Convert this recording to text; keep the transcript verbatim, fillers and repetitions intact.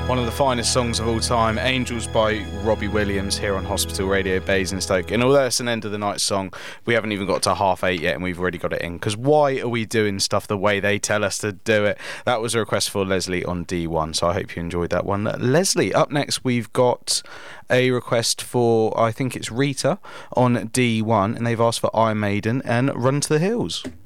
One of the finest songs of all time, Angels by Robbie Williams, here on Hospital Radio Basingstoke. And although it's an end of the night song, we haven't even got to half eight yet and we've already got it in. Because why are we doing stuff the way they tell us to do it? That was a request for Leslie on D one, so I hope you enjoyed that one. Leslie, up next we've got a request for, I think it's Rita, on D one, and they've asked for Iron Maiden and Run to the Hills.